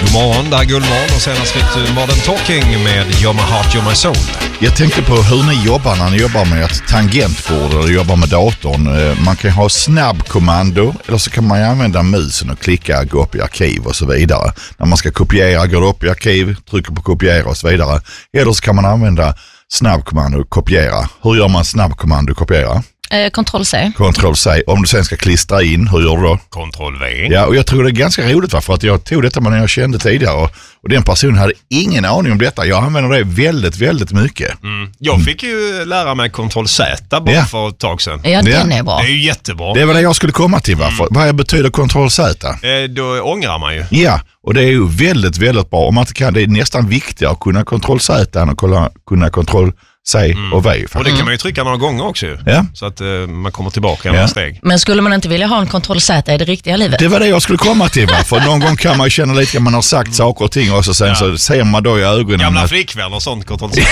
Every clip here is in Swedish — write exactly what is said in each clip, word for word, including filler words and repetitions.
God morgon, där Gullmorgon och senast fick du Modern Talking med You're My Heart, You're My Soul. Jag tänkte på hur ni jobbar när ni jobbar med ett tangentbord eller jobbar med datorn. Man kan ha snabbkommando eller så kan man använda musen och klicka gå upp i arkiv och så vidare. När man ska kopiera, går upp i arkiv, trycker på kopiera och så vidare. Eller så kan man använda snabbkommando och kopiera. Hur gör man snabbkommando och kopiera? Eh, Ctrl C. Ctrl C. Om du sen ska klistra in, hur gör du då? Ctrl V. Ja, och jag tror det är ganska roligt va? För att jag tog detta med när jag kände tidigare och, och den personen hade ingen aning om detta. Jag använder det väldigt, väldigt mycket. Mm. Jag fick ju lära mig Ctrl Z bara ja. för ett tag sedan. Ja, den är bra. Det är ju jättebra. Det var det jag skulle komma till va? Mm. Vad betyder Ctrl Z? Eh, då ångrar man ju. Ja, och det är ju väldigt, väldigt bra. Om man inte kan, det är nästan viktigare att kunna Ctrl Z än att kunna, kunna Ctrl C mm. och V. Faktiskt. Och det kan man ju trycka några gånger också. Ja. Så att uh, man kommer tillbaka i ja. några steg. Men skulle man inte vilja ha en Ctrl Z i det riktiga livet? Det var det jag skulle komma till va? För någon gång kan man ju känna lite att man har sagt saker och ting och så sen ja. så ser man då i ögonen. Gamla att... flickvänner och sånt Ctrl Z.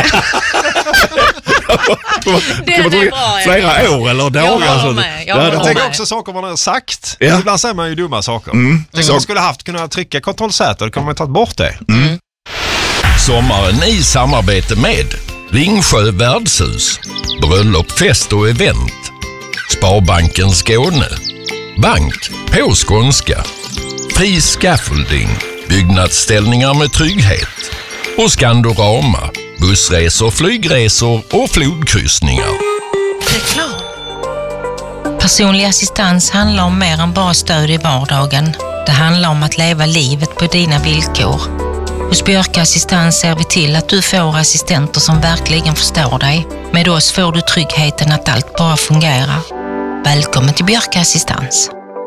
det är det bra. Flera år eller dagar. Jag har med. Jag, jag tänker också saker man har sagt. Ja. Ibland säger man ju dumma saker. Mm. Så man skulle haft kunnat trycka Ctrl Z och då kan man ta bort det. Mm. Sommaren i samarbete med Ringsjö värdshus, bröllop, fest och event, Sparbanken Skåne, bank på skånska, Fri Scaffolding, byggnadsställningar med trygghet och Skandorama, bussresor, flygresor och flodkryssningar. Reklam. Personlig assistans handlar om mer än bara stöd i vardagen. Det handlar om att leva livet på dina villkor. Hos Björka Assistans ser vi till att du får assistenter som verkligen förstår dig. Med oss får du tryggheten att allt bara fungerar. Välkommen till Björka Assistans.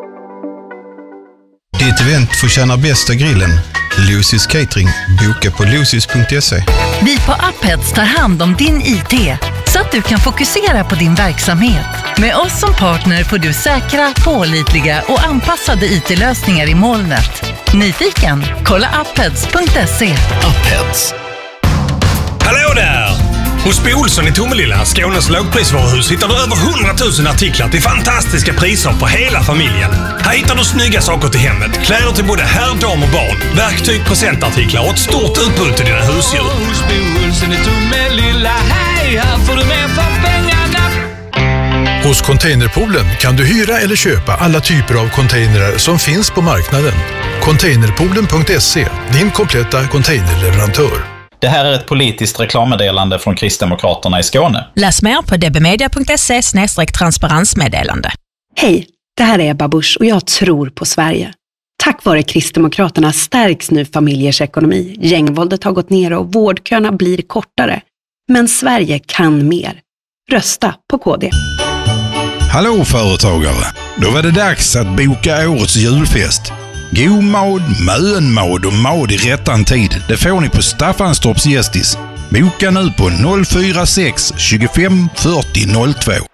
Ditt event får tjäna bästa grillen. Lucy's Catering. Boka på lucys punkt se. Vi på Upheads tar hand om din I T så att du kan fokusera på din verksamhet. Med oss som partner får du säkra, pålitliga och anpassade I T-lösningar i molnet. Nyfiken? Kolla upheads punkt se. Upheads. Hallå där! Hos Bo Olsson i Tomelilla, Skånes lågprisvaruhus, hittar du över hundratusen artiklar till fantastiska priser för hela familjen. Här hittar du snygga saker till hemmet, kläder till både herr, dam och barn, verktyg, presentartiklar och ett stort utbud till dina husdjur. Hos Bo Olsson i Tomelilla, hej, här får du mer för pengarna. Hos Containerpoolen kan du hyra eller köpa alla typer av containrar som finns på marknaden. Containerpoolen punkt se, din kompletta containerleverantör. Det här är ett politiskt reklammeddelande från Kristdemokraterna i Skåne. Läs mer på dbmedia punkt se slash transparensmeddelande. Hej, det här är Ebba Busch och jag tror på Sverige. Tack vare Kristdemokraterna stärks nu familjers ekonomi. Gängvåldet har gått ner och vårdköerna blir kortare. Men Sverige kan mer. Rösta på K D. Hallå företagare! Då var det dags att boka årets julfest. God mad, mönmad och mad i rättan tid. Det får ni på Staffanstorps Gästis. Boka nu på noll fyra sex tjugofem fyrtio noll två.